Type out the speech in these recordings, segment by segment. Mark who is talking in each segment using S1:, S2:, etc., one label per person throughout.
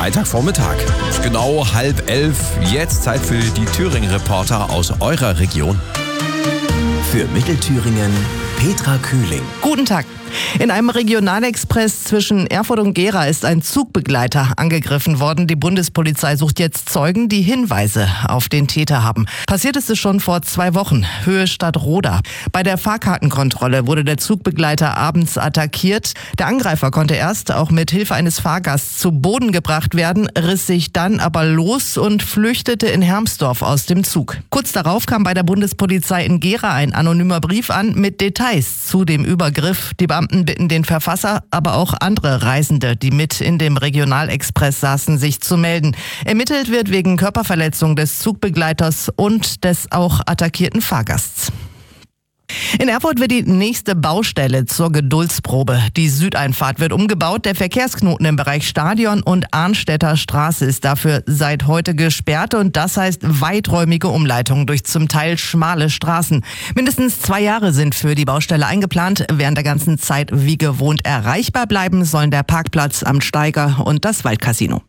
S1: Freitagvormittag. Genau 10:30. Jetzt Zeit für die Thüringen-Reporter aus eurer Region.
S2: Für Mittelthüringen Petra Kühling.
S3: Guten Tag. In einem Regionalexpress zwischen Erfurt und Gera ist ein Zugbegleiter angegriffen worden. Die Bundespolizei sucht jetzt Zeugen, die Hinweise auf den Täter haben. Passiert ist es schon vor 2 Wochen, Höhe Stadtroda. Bei der Fahrkartenkontrolle wurde der Zugbegleiter abends attackiert. Der Angreifer konnte erst auch mit Hilfe eines Fahrgasts zu Boden gebracht werden, riss sich dann aber los und flüchtete in Hermsdorf aus dem Zug. Kurz darauf kam bei der Bundespolizei in Gera ein anonymer Brief an mit Details zu dem Übergriff. Die Beamten bitten den Verfasser, aber auch andere Reisende, die mit in dem Regionalexpress saßen, sich zu melden. Ermittelt wird wegen Körperverletzung des Zugbegleiters und des auch attackierten Fahrgasts. In Erfurt wird die nächste Baustelle zur Geduldsprobe. Die Südeinfahrt wird umgebaut. Der Verkehrsknoten im Bereich Stadion und Arnstädter Straße ist dafür seit heute gesperrt. Und das heißt weiträumige Umleitungen durch zum Teil schmale Straßen. Mindestens 2 Jahre sind für die Baustelle eingeplant. Während der ganzen Zeit wie gewohnt erreichbar bleiben sollen der Parkplatz am Steiger und das Waldcasino.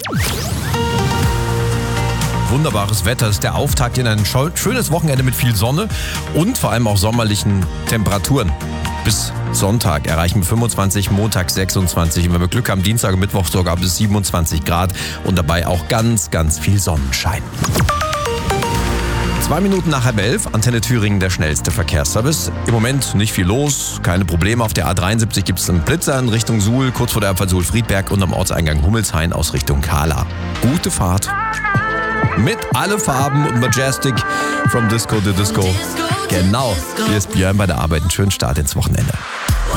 S1: Wunderbares Wetter ist der Auftakt in ein schönes Wochenende mit viel Sonne und vor allem auch sommerlichen Temperaturen. Bis Sonntag erreichen wir 25, Montag 26 und wenn wir Glück haben, Dienstag und Mittwoch sogar bis 27 Grad und dabei auch ganz, ganz viel Sonnenschein. 2 Minuten nach 11:30, Antenne Thüringen, der schnellste Verkehrsservice. Im Moment nicht viel los, keine Probleme. Auf der A73 gibt es einen Blitzer in Richtung Suhl, kurz vor der Abfahrt Suhl-Friedberg und am Ortseingang Hummelshain aus Richtung Kahla. Gute Fahrt. Mit alle Farben und Majestic from Disco to Disco. Genau, hier ist Björn bei der Arbeit. Einen schönen Start ins Wochenende.